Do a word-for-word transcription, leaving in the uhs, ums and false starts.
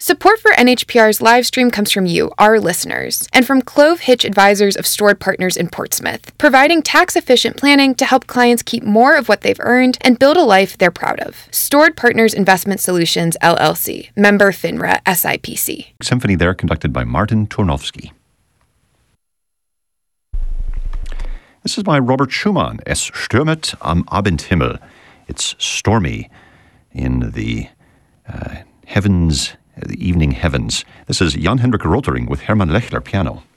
Support for N H P R's live stream comes from you, our listeners, and from Clove Hitch Advisors of Stored Partners in Portsmouth, providing tax-efficient planning to help clients keep more of what they've earned and build a life they're proud of. Stored Partners Investment Solutions, L L C, member FINRA S I P C. Symphony there conducted by Martin Tornowski. This is by Robert Schumann. Es stürmet am Abendhimmel. It's stormy in the uh, heavens, the evening heavens. This is Jan-Hendrik Rotering with Hermann Lechler piano.